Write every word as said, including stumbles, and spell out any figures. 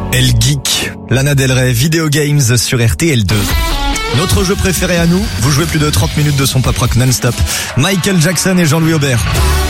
Elle geek. Lana Del Rey, Video Games sur R T L deux. Notre jeu préféré à nous, vous jouez plus de trente minutes de son pop rock non-stop. Michael Jackson et Jean-Louis Aubert.